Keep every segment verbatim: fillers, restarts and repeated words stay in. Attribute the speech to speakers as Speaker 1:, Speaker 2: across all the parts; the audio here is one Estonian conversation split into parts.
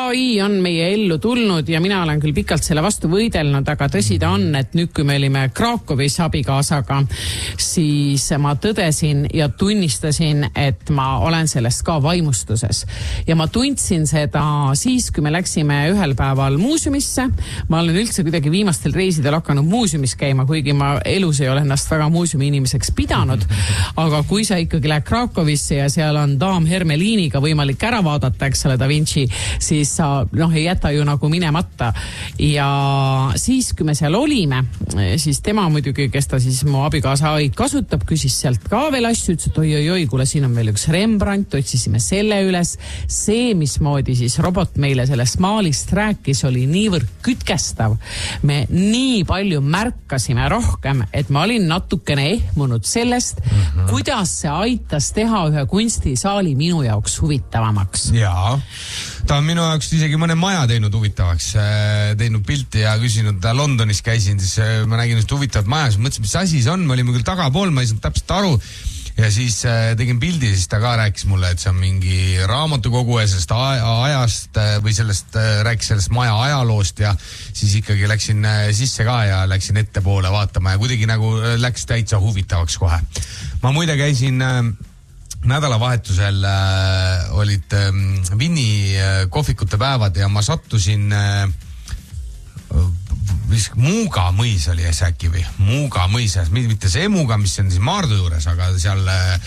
Speaker 1: A I on meie ellu tulnud ja mina olen küll pikalt selle vastu võidelnud, aga tõsi ta on, et nüüd, kui me olime Krakowis abikaasaga, siis ma tõdesin ja tunnistasin, et ma olen sellest ka vaimustuses. Ja ma tundsin seda siis, kui me läksime ühel päeval muuseumisse. Ma olen üldse kuidagi viimastel reisidel hakanud muuseumis käima, kuigi ma elus ei ole ennast väga muuseumi inimeseks pidanud. Aga kui sa ikkagi lähed Krakowisse ja seal on daam Hermeliiniga võimalik ära vaadata, eks ole, Da Vinci, siis sa noh, ei jäta ju nagu minemata. Ja siis, kui me seal olime, siis tema muidugi, kes ta siis mu abikaasa A I-d kasutab, küsis sealt ka veel asju, ütles, et oi, oi, oi, kuule, siin on veel üks Rembrandt, otsisime selle üles. See, mismoodi siis robot meile sellest maalist rääkis, oli niivõrd kütkestav. Me nii palju märkasime rohkem, et ma olin natukene ehmunud sellest, mm-hmm. kuidas see aitas teha ühe kunstisaali minu jaoks huvitavamaks.
Speaker 2: Jaa. Ta on minu jaoks isegi mõne maja teinud huvitavaks, teinud pilti ja küsinud, Londonis käisin, siis ma nägin just huvitavat maja, siis mõtlesin, mis asi see on, ma olin küll tagapool, ma ei saanud täpselt aru ja siis tegin pildi, siis ta ka rääkis mulle, et see on mingi raamatukogu ja sellest ajast või sellest, rääkis sellest maja ajaloost ja siis ikkagi läksin sisse ka ja läksin ettepoole vaatama ja kuidagi nagu läks täitsa huvitavaks kohe. Ma muide käisin nädalavahetusel äh, olid äh, Vinni äh, kohvikute päevad ja ma sattusin äh, mis Muuga mõis oli äsja või Muuga mõis, mitte see Muuga, mis on siis Maardu juures, aga seal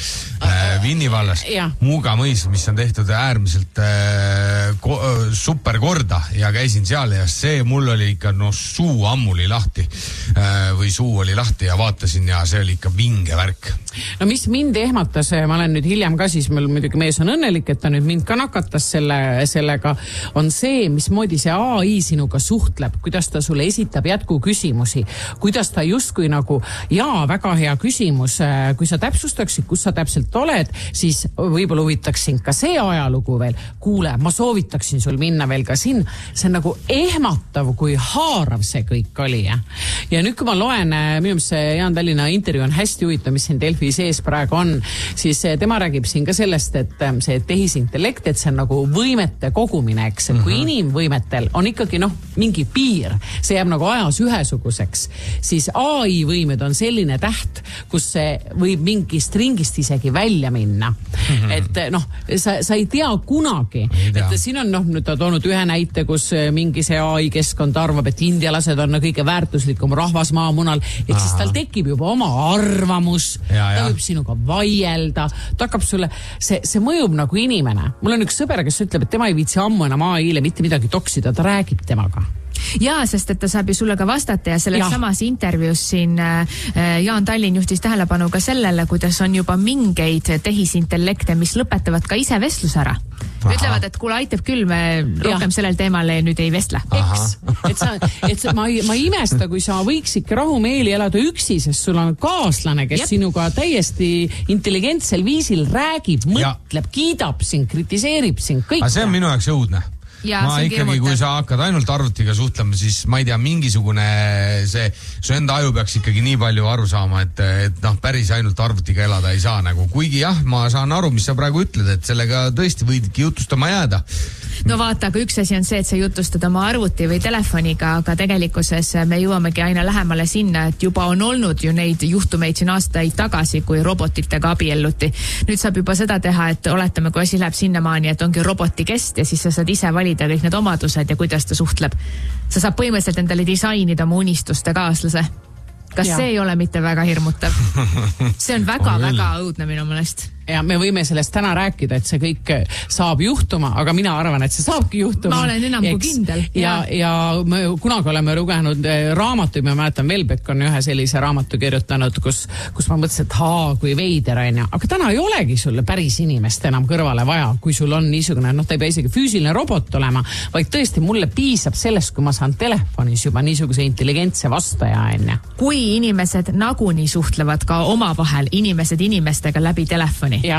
Speaker 2: äh, Vinni vallas Muuga mõis, mis on tehtud äärmiselt äh, ko, äh, super korda ja käisin seal ja see mul oli ikka no suu ammuli lahti äh, või suu oli lahti ja vaatasin ja see oli ikka vinge värk.
Speaker 1: No mis mind ehmatas, ma olen nüüd hiljem ka siis, mul muidugi mees on õnnelik, et ta nüüd mind ka nakatas selle, sellega, on see, mismoodi see A I sinuga suhtleb, kuidas ta sulle esitab jätku küsimusi, kuidas ta justkui nagu, jaa, väga hea küsimus, kui sa täpsustaksid, kus sa täpselt oled, siis võib-olla huvitaksin ka see ajalugu veel. Kuule, ma soovitaksin sul minna veel ka siin. See on nagu ehmatav, kui haarav see kõik oli. Ja, ja nüüd, kui ma loen, minu meelest see Jaan Tallinna intervjuu on hästi huvitav, mis siin Delfi sees praegu on, siis tema räägib siin ka sellest, et see tehisintellekt, et see on nagu võimete kogumine, eks, et kui mm-hmm. inimvõimetel on ikkagi noh, mingi piir, see jääb nagu ajas ühesuguseks, siis A I võimed on selline täht, kus see võib mingist ringist isegi välja minna. Mm-hmm. Et noh, sa, sa ei tea kunagi. Ei tea. Et siin on noh, nüüd ta toonud ühe näite, kus mingi see A I keskkond arvab, et indialased on kõige väärtuslikum rahvas maamunal, et siis tal tekib juba oma arvamus, ja, ta võib sinuga vaielda, ta hakkab sulle, see, see mõjub nagu inimene. Mul on üks sõber, kes ütleb, et tema ei viitsi ammu enam A I-le mitte midagi toksida, ta räägib temaga.
Speaker 3: Jaa, sest et ta saab ju sulle ka vastata ja selles ja. samas intervjuus siin Jaan Tallinn juhtis tähelepanu ka sellele, kuidas on juba mingeid tehisintellekte, mis lõpetavad ka ise vestlus ära. Aha. Ütlevad, et kuule, aitab küll, me rohkem ja. sellel teemal nüüd ei vestle.
Speaker 1: Eks, et, sa, et sa, ma, ma imesta, kui sa võiks ikka rahumeeli elada üksi, sest sul on kaaslane, kes Jep. sinuga täiesti intelligentsel viisil räägib, mõtleb, ja. kiidab sind, kritiseerib sind, kõik.
Speaker 2: Aga see on minu jaoks õudne. Ja, ma ikkagi, kui sa hakkad ainult arvutiga suhtlema, siis ma ei tea, mingisugune see, su enda aju peaks ikkagi nii palju aru saama, et, et noh, päris ainult arvutiga elada ei saa nagu. Kuigi jah, ma saan aru, mis sa praegu ütled, et sellega tõesti võidki jutustama jääda.
Speaker 3: No vaata, aga üks asi on see, et sa jutustad oma arvuti või telefoniga, aga tegelikkuses me jõuamegi aina lähemale sinna, et juba on olnud ju neid juhtumeid siin aastaid tagasi, kui robotitega abielluti. Nüüd saab juba seda teha, et oletame, kui asi läheb sinnamaani, et ongi roboti kest ja siis sa saad ise valida kõik need omadused ja kuidas ta suhtleb. Sa saab põhimõtteliselt endale disainida oma unistuste kaaslase. Kas ja. see ei ole mitte väga hirmutav? See on väga-väga õudne minu mõelest.
Speaker 1: Ja me võime sellest täna rääkida, et see kõik saab juhtuma, aga mina arvan, et see saabki juhtuma.
Speaker 3: Ma olen enam kui kindel.
Speaker 1: Ja, ja me kunagi oleme lugenud raamatuid, ma mäletan, Velbek on ühe sellise raamatu kirjutanud, kus, kus ma mõtlesin, et haa, kui veider on ja. Aga täna ei olegi sulle päris inimest enam kõrvale vaja, kui sul on niisugune, noh, ta ei pea isegi füüsiline robot olema, vaid tõesti mulle piisab sellest, kui ma saan telefonis juba niisuguse intelligentse vastaja enne.
Speaker 3: Kui inimesed nagunii suhtlevad ka omavahel inimesed inimestega läbi telefoni.
Speaker 1: Jah.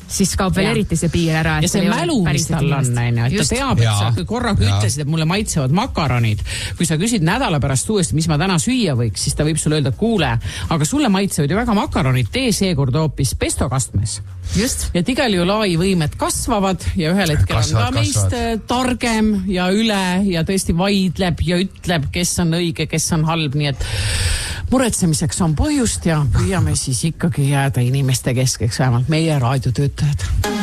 Speaker 3: siis kaob veel
Speaker 1: Ja.
Speaker 3: eriti see piir ära.
Speaker 1: Ja see mälu, mis tal on, näine, et ta teab, et
Speaker 2: Ja.
Speaker 1: sa korraga
Speaker 2: Ja.
Speaker 1: ütlesid, et mulle maitsevad makaronid. Kui sa küsid nädala pärast uuesti, mis ma täna süüa võiks, siis ta võib sulle öelda, et kuule, aga sulle maitsevad ju väga makaronid, tee seekord hoopis pestokastmes.
Speaker 3: Just.
Speaker 1: Ja et igal juhul A I võimed kasvavad ja ühel hetkel
Speaker 2: Kasvad,
Speaker 1: on ta meist
Speaker 2: kasvad.
Speaker 1: targem ja üle ja tõesti vaidleb ja ütleb, kes on õige, kes on halb, nii et muretsemiseks on põhjust ja püüame siis ikkagi jääda inimeste keskeks, vähemalt meie raadiotöötajad.